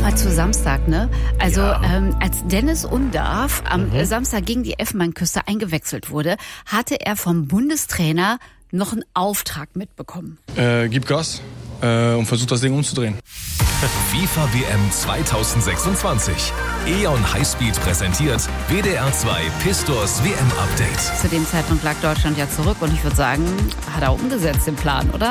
Nochmal zu Samstag, ne? Also als Dennis Undaff am Samstag gegen die Elfenbeinküste eingewechselt wurde, hatte er vom Bundestrainer noch einen Auftrag mitbekommen. Gib Gas und versuch das Ding umzudrehen. FIFA WM 2026. E.ON Highspeed präsentiert WDR 2 Pistors WM Update. Zu dem Zeitpunkt lag Deutschland ja zurück und ich würde sagen, hat er umgesetzt den Plan, oder?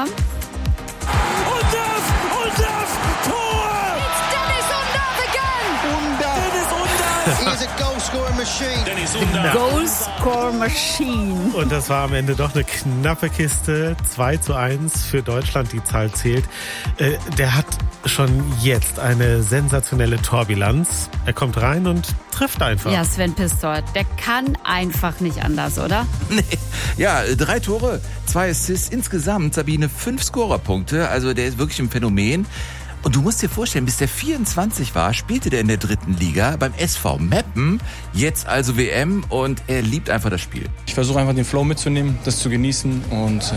He's a goal-scoring machine. Goal-Score-Machine. Und das war am Ende doch eine knappe Kiste. 2:1 für Deutschland, die Zahl zählt. Der hat schon jetzt eine sensationelle Torbilanz. Er kommt rein und trifft einfach. Ja, Sven Pistor, der kann einfach nicht anders, oder? Nee. Ja, 3 Tore, 2 Assists, insgesamt, Sabine, 5 Scorerpunkte. Also der ist wirklich ein Phänomen. Und du musst dir vorstellen, bis der 24 war, spielte der in der 3. Liga beim SV Meppen, jetzt also WM, und er liebt einfach das Spiel. Ich versuche einfach den Flow mitzunehmen, das zu genießen und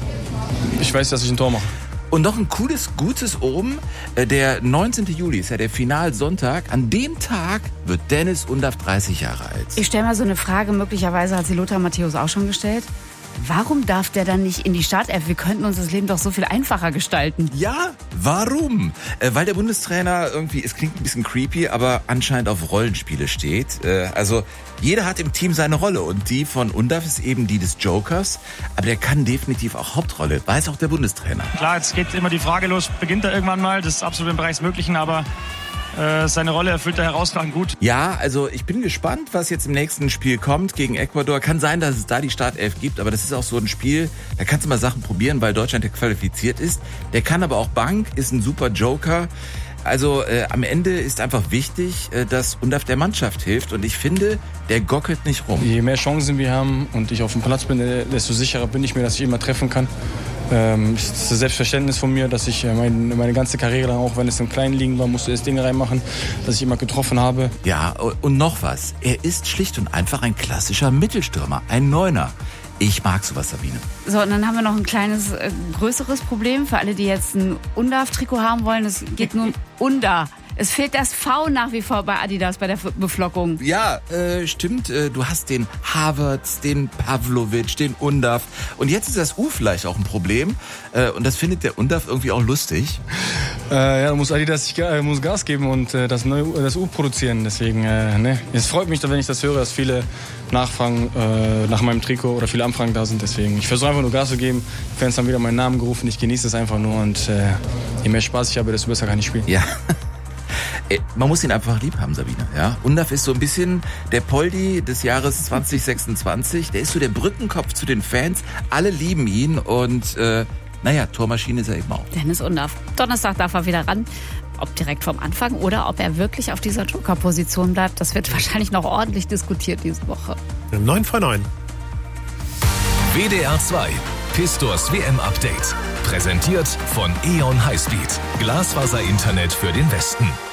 ich weiß, dass ich ein Tor mache. Und noch ein cooles, gutes oben, der 19. Juli ist ja der Finalsonntag. An dem Tag wird Dennis Undaff 30 Jahre alt. Ich stelle mal so eine Frage, möglicherweise hat sie Lothar Matthäus auch schon gestellt. Warum darf der dann nicht in die Startelf? Wir könnten uns das Leben doch so viel einfacher gestalten. Ja, warum? Weil der Bundestrainer irgendwie, es klingt ein bisschen creepy, aber anscheinend auf Rollenspiele steht. Also jeder hat im Team seine Rolle und die von Undaff ist eben die des Jokers. Aber der kann definitiv auch Hauptrolle, weiß auch der Bundestrainer. Klar, jetzt geht immer die Frage los, beginnt er irgendwann mal? Das ist absolut im Bereich des Möglichen, aber seine Rolle erfüllt er herausragend gut. Ja, also ich bin gespannt, was jetzt im nächsten Spiel kommt gegen Ecuador. Kann sein, dass es da die Startelf gibt, aber das ist auch so ein Spiel, da kannst du mal Sachen probieren, weil Deutschland ja qualifiziert ist. Der kann aber auch Bank, ist ein super Joker. Also am Ende ist einfach wichtig, dass Undaff der Mannschaft hilft und ich finde, der gockelt nicht rum. Je mehr Chancen wir haben und ich auf dem Platz bin, desto sicherer bin ich mir, dass ich immer treffen kann. Das ist das Selbstverständnis von mir, dass ich meine ganze Karriere, auch wenn es im kleinen Ligen war, musste das Ding reinmachen, dass ich immer getroffen habe. Ja, und noch was. Er ist schlicht und einfach ein klassischer Mittelstürmer, ein Neuner. Ich mag sowas, Sabine. So, und dann haben wir noch ein kleines, größeres Problem für alle, die jetzt ein Undaff-Trikot haben wollen. Es geht nur um Unda. Es fehlt das V nach wie vor bei Adidas bei der Beflockung. Ja, stimmt. Du hast den Havertz, den Pavlovic, den Undaff. Und jetzt ist das U vielleicht auch ein Problem. Und das findet der Undaff irgendwie auch lustig. Ja, muss Adidas muss Gas geben und das U produzieren. Deswegen, es freut mich, wenn ich das höre, dass viele nachfragen nach meinem Trikot oder viele Anfragen da sind. Deswegen, ich versuche einfach nur Gas zu geben. Die Fans haben wieder meinen Namen gerufen. Ich genieße es einfach nur. Und je mehr Spaß ich habe, desto besser kann ich spielen. Ja. Man muss ihn einfach lieb haben, Sabine. Ja? Undaff ist so ein bisschen der Poldi des Jahres 2026. Der ist so der Brückenkopf zu den Fans. Alle lieben ihn und Tormaschine ist er eben auch. Dennis Undaff. Donnerstag darf er wieder ran. Ob direkt vom Anfang oder ob er wirklich auf dieser Joker-Position bleibt, das wird wahrscheinlich noch ordentlich diskutiert diese Woche. 9 von 9. WDR 2 Pistors WM Update. Präsentiert von E.ON Highspeed. Glasfaser-Internet für den Westen.